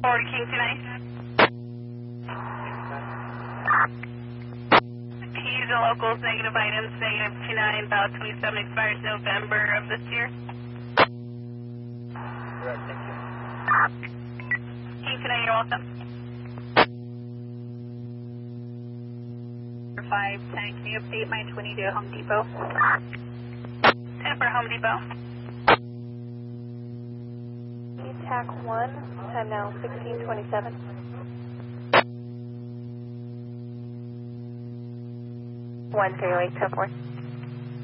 Forward to King tonight. Keys and locals, negative items, negative 29, about 27, expires November of this year. Correct, thank you. King tonight, you're welcome. 510, can you update my 20 to Home Depot? 10 for Home Depot. TAC 1, time now 16:27. 108, 10-4.